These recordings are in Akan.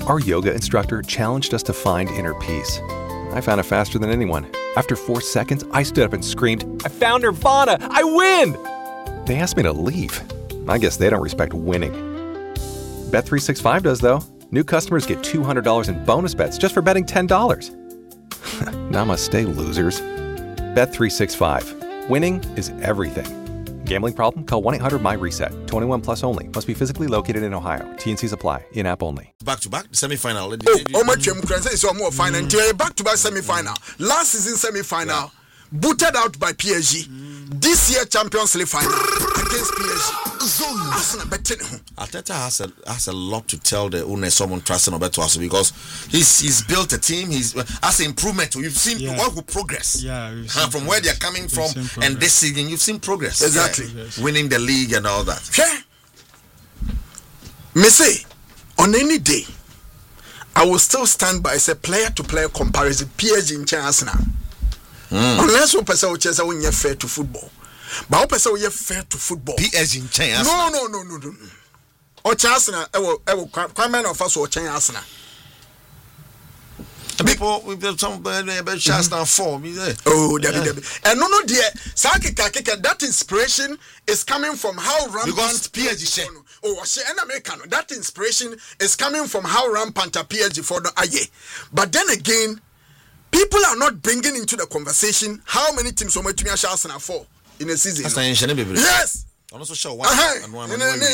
Our yoga instructor challenged us to find inner peace. I found it faster than anyone. After 4 seconds, I stood up and screamed, "I found Nirvana! I win!" They asked me to leave. I guess they don't respect winning. Bet365 does, though. New customers get $200 in bonus bets just for betting $10. Namaste, losers. Bet365. Winning is everything. Gambling problem? Call 1-800-MY-RESET. 21 plus only. Must be physically located in Ohio. T&Cs apply. In-app only. Back-to-back semi-final. Back-to-back semi-final. Last season semi-final. Booted out by PSG. This year Champions League final against PSG. Arteta has a lot to tell the owners, someone trusting Roberto also, because he's built a team. He's as an improvement. You've seen people who progress. From where they're coming from, and this season you've seen progress. Exactly, winning the league and all that. Me say, on any day, I will still stand by say player-to-player comparison. PSG in Arsenal. Unless one person will say when you're fair to football, but one person will fair to football. PSG in China. No. Or Arsenal, I will come of us or China Arsenal. People with some chance now form. Oh, and no, dear, that inspiration is coming from how rampant PSG. American. That inspiration is coming from how rampant PSG for the aye. But then again, people are not bringing into the conversation how many teams so much Arsenal for in a season. Yes. I'm also sure one.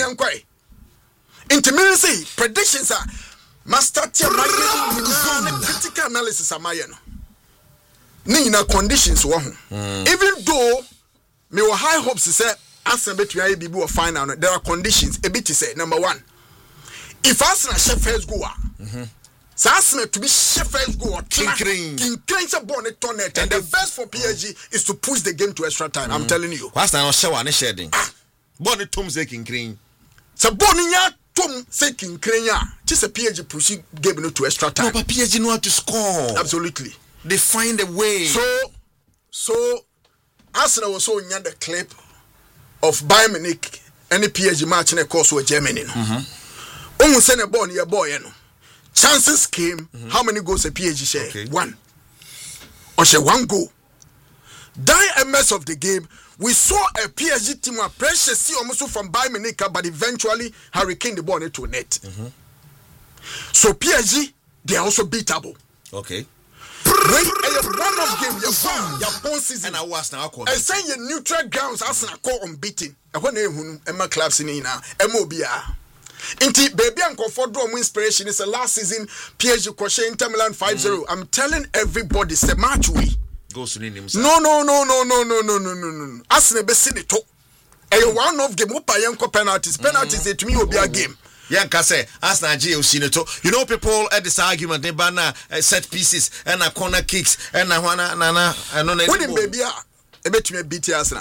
Intimacy predictions are master team critical analysis are my Nina conditions even though me were high hopes to say Arsenal between be final, there are conditions a bit to say. Number one, if Arsenal chef first go Arsenal to be Sheffield's goal. King bonnet tonnet, and the best for PSG is to push the game to extra time. I'm telling you. What's not shower and shedding? Bonnet Tom Zaking Green. So Bonia Tom Zaking Crania. Just a PSG pushing game to extra time. No, but PSG know how to score. Absolutely. They find a way. So Arsenal was so near the clip of Bayern Munich and the PSG match in a course with Germany. Almost send a ball near boy. Chances came. How many goals a PSG share? Okay. One. Or share one goal. That MS of the game, we saw a PSG team where pressure see almost from Bayern Munich, but eventually Harry Kane the ball into a net. So PSG, they are also beatable. Okay. When a one-off game, your phone season, and I was now I say your neutral grounds, Arsenal call unbeaten. I want to Emma clubs in now, MOBR. Inti baby and comfort draw inspiration is the last season PSG crochet Inter Milan 5-0. I'm telling everybody it's a match we goes to name. No. Arsenal be see the top. A one off game upa yanko penalties. Penalties to me will be a game. Yanka say Arsenal Gio. You know people at this argument they ban set pieces and a corner kicks and a one and I know when baby a bet me beat Arsenal.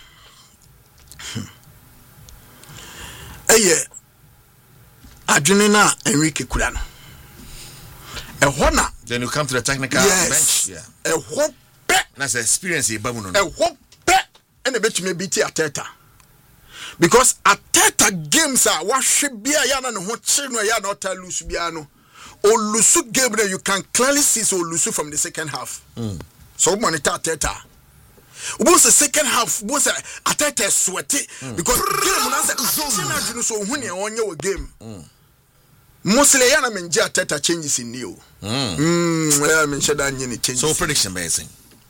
Adrenina Enrique Kurano. A honor. Then you come to the technical bench. Yeah. A hope. That's experience. A hope. And a bet you may beat Arteta. Because Arteta games are what should be a yana and what children are not tell Luciano. Or Lusu Gabriel, you can clearly see so Lusu from the second half. So monitor Arteta. Was the second half was Arteta sweaty because game was so when you won your game. Mostly Yana Menja Arteta changes in you. So prediction basing.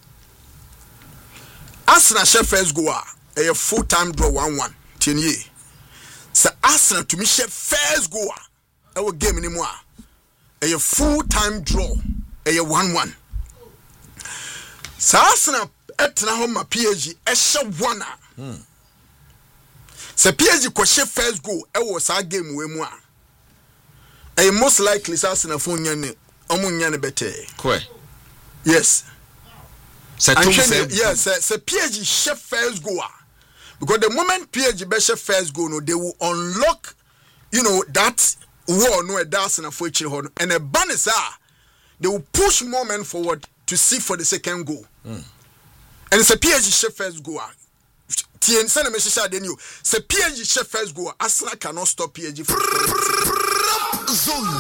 Arsenal Sheffield's goal a full-time draw 1-1 10 year. So Arsenal to me Sheffield's goal our game anymore. A full-time draw a 1-1. So Arsenal etna home PSG esha wana. So PSG kwashe first goal e was our game we mu a. E most likely Arsenal for nyane omunyane bete. Yes. Yes, so PSG chef first goal. Because the moment PSG be chef first goal, no, they will unlock, that war no Arsenal for each other. And the banners are they will push more men forward to seek for the second goal. And it's a PSG chef first goal. Tien send a message out then you. Say PSG chef first goal. Arsenal cannot stop PSG from